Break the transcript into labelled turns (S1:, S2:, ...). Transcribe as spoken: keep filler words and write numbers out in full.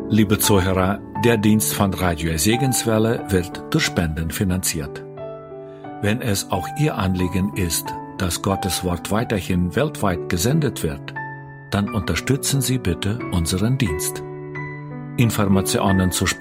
S1: Liebe Zuhörer, der Dienst von Radio Segenswelle wird durch Spenden finanziert. Wenn es auch Ihr Anliegen ist, dass Gottes Wort weiterhin weltweit gesendet wird, dann unterstützen Sie bitte unseren Dienst. Informationen zu